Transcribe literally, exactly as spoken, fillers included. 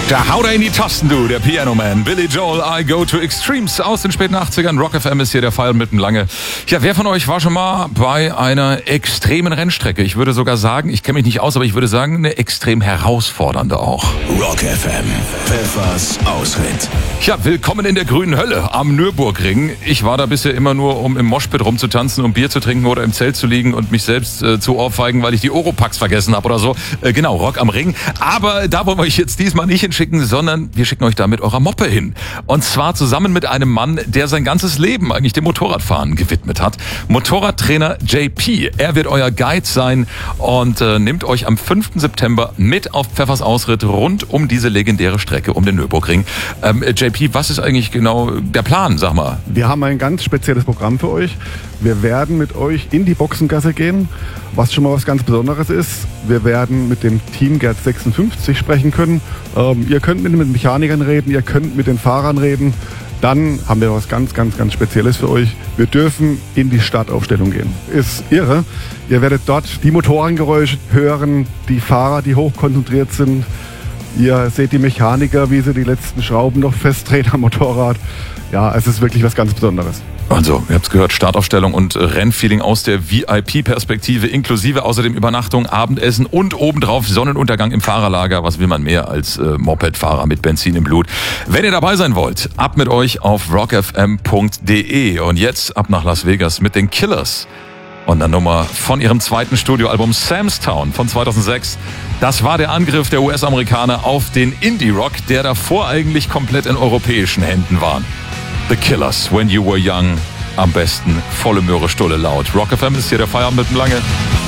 Da haut er in die Tasten, du, der Piano Man. Billy Joel, I Go to Extremes aus den späten achtzigern. Rock F M ist hier der Fall mit dem Lange. Ja, wer von euch war schon mal bei einer extremen Rennstrecke? Ich würde sogar sagen, ich kenne mich nicht aus, aber ich würde sagen, eine extrem herausfordernde auch. Rock F M, Pfeffers Ausritt. Ja, willkommen in der grünen Hölle am Nürburgring. Ich war da bisher immer nur, um im Moshpit rumzutanzen, um Bier zu trinken oder im Zelt zu liegen und mich selbst äh, zu ohrfeigen, weil ich die Oropax vergessen habe oder so. Äh, genau, Rock am Ring. Aber da wollen wir euch jetzt diesmal nicht hinschicken, sondern wir schicken euch da mit eurer Moppe hin. Und zwar zusammen mit einem Mann, der sein ganzes Leben eigentlich dem Motorradfahren gewidmet hat. Motorradtrainer J P. Er wird euer Guide sein und äh, nimmt euch am fünften September mit auf Pfeffers Ausritt rund um diese legendäre Strecke um den Nürburgring. Ähm, J P, was ist eigentlich genau der Plan, sag mal? Wir haben ein ganz spezielles Programm für euch. Wir werden mit euch in die Boxengasse gehen, was schon mal was ganz Besonderes ist. Wir werden mit dem Team Gerd sechsundfünfzig sprechen können. Ähm, ihr könnt mit den Mechanikern reden, ihr könnt mit den Fahrern reden. Dann haben wir was ganz, ganz, ganz Spezielles für euch. Wir dürfen in die Startaufstellung gehen. Ist irre. Ihr werdet dort die Motorengeräusche hören, die Fahrer, die hochkonzentriert sind. Ihr seht die Mechaniker, wie sie die letzten Schrauben noch festdrehen am Motorrad. Ja, es ist wirklich was ganz Besonderes. Also, ihr habt es gehört, Startaufstellung und Rennfeeling aus der V I P-Perspektive, inklusive außerdem Übernachtung, Abendessen und obendrauf Sonnenuntergang im Fahrerlager. Was will man mehr als äh, Mopedfahrer mit Benzin im Blut? Wenn ihr dabei sein wollt, ab mit euch auf rock f m punkt d e. Und jetzt ab nach Las Vegas mit den Killers. Und eine Nummer von ihrem zweiten Studioalbum Sam's Town von zweitausendsechs. Das war der Angriff der U S-Amerikaner auf den Indie-Rock, der davor eigentlich komplett in europäischen Händen war. The Killers, When You Were Young. Am besten volle Möhre, Stulle laut. Rock F M ist hier der Feierabend mit dem Lange.